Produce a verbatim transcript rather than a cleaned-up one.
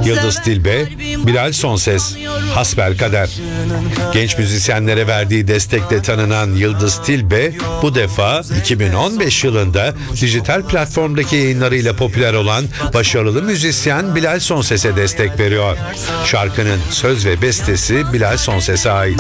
Yıldız Tilbe, Bilal Sonses, Hasbelkader. Genç müzisyenlere verdiği destekle tanınan Yıldız Tilbe, bu defa iki bin on beş yılında dijital platformdaki yayınlarıyla popüler olan başarılı müzisyen Bilal Sonses'e destek veriyor. Şarkının söz ve bestesi Bilal Sonses'e ait.